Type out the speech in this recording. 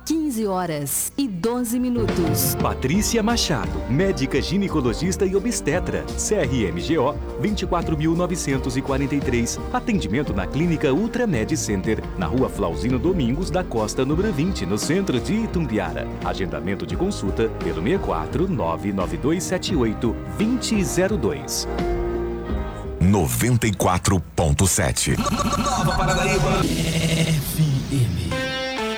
15h12. Patrícia Machado, médica ginecologista e obstetra, CRMGO 24.943. Atendimento na Clínica Ultramed Center, na Rua Flauzino Domingos da Costa, número 20, no centro de Itumbiara. Agendamento de consulta pelo 64 99278 2002. 94.7. Nova Paranaíba.